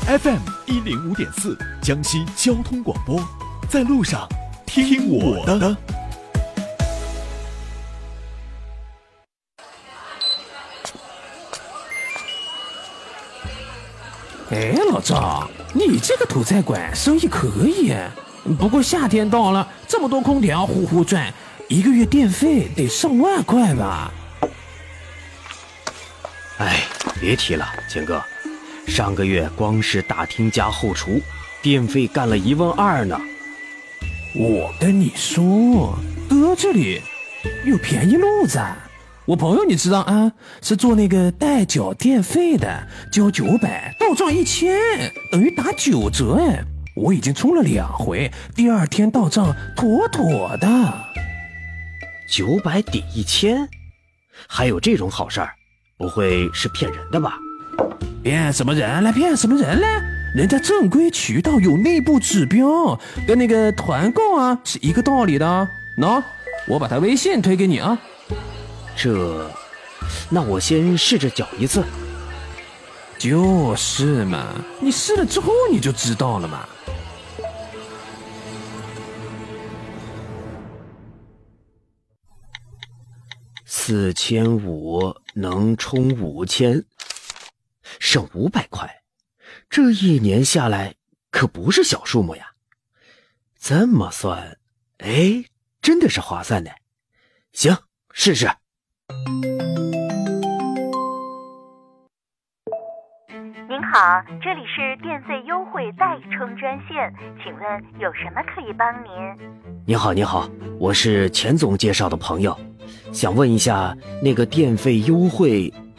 FM105.4江西交通广播，在路上听我的。 哎，老赵，你这个土菜馆生意可以，不过夏天到了，这么多空调呼呼转，一个月电费得上万块吧？ 哎，别提了，钱哥，上个月光是大厅加后厨，电费干了12000呢。 我跟你说，这里有便宜路子。我朋友你知道啊，是做那个代缴电费的，交900到账1000，等于打9折哎！我已经充了2回，第2天到账妥妥的。 900抵1000，还有这种好事儿？不会是骗人的吧？ 骗什么人了？骗什么人了？人家正规渠道有内部指标，跟那个团购啊是一个道理的。喏，我把他微信推给你啊。 那我先试着缴一次。 就是嘛，你试了之后你就知道了嘛。 4500能充5000，省500块，这一年下来可不是小数目呀。这么算，哎，真的是划算的。行，试试。 您好，这里是电费优惠代充专线，请问有什么可以帮您？ 你好，我是钱总介绍的朋友，想问一下那个电费优惠